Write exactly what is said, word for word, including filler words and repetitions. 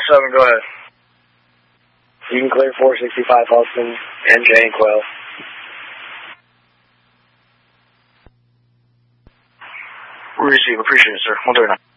seven, go ahead. You can clear four sixty-five Hudson and J and Quail. Receive. Appreciate it, sir. one thirty-nine.